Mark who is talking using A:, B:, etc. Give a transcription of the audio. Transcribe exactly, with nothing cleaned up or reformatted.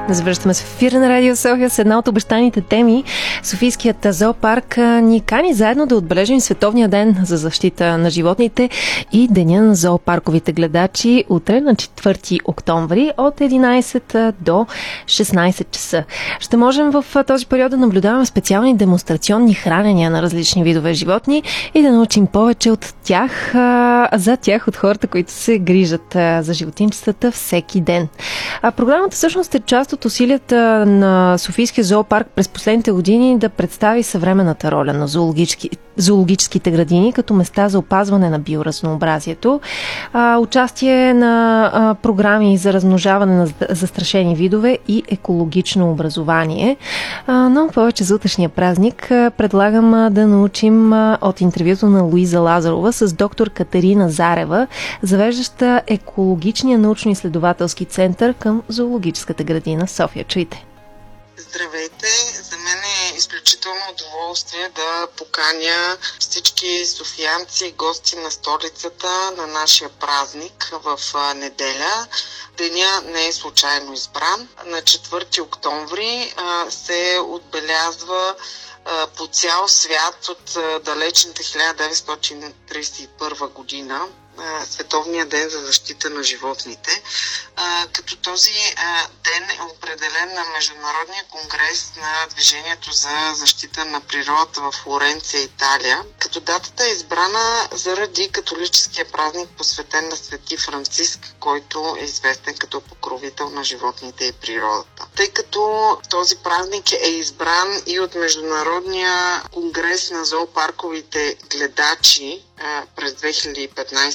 A: Завръщаме се в ефира на Радио София с една от обещаните теми. Софийският зоопарк ни кани заедно да отбележим Световния ден за защита на животните и Деня на зоопарковите гледачи утре на четвърти октомври от единайсет до шестнайсет часа. Ще можем в този период да наблюдаваме специални демонстрационни хранения на различни видове животни и да научим повече от тях, за тях от хората, които се грижат за животинчетата всеки ден. А програмата всъщност е част от усилията на Софийския зоопарк през последните години да представи съвременната роля на зоологически, зоологическите градини като места за опазване на биоразнообразието, а, участие на а, програми за размножаване на застрашени видове и екологично образование. А, но повече за утрешния празник а, предлагам а, да научим а, от интервюто на Луиза Лазарова с доктор Катерина Зарева, завеждаща екологичния научно-изследователски център към зоологическата градина София. Чуйте!
B: Здравейте! За мен е изключително удоволствие да поканя всички софиянци, гости на столицата на нашия празник в неделя. Деня не е случайно избран. На четвърти октомври се отбелязва по цял свят от далечната хиляда деветстотин трийсет и първа година Световния ден за защита на животните, като този ден е определен на Международния конгрес на Движението за защита на природата в Флоренция, Италия, като датата е избрана заради католическия празник, посветен на Свети Франциск, който е известен като покровител на животните и природата. Тъй като този празник е избран и от Международния конгрес на зоопарковите гледачи през две хиляди и петнайсета